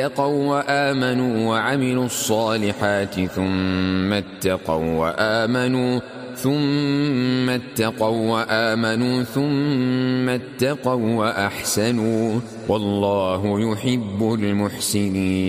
اتقوا وآمنوا وعملوا الصالحات ثم اتقوا وأحسنوا والله يحب المحسنين.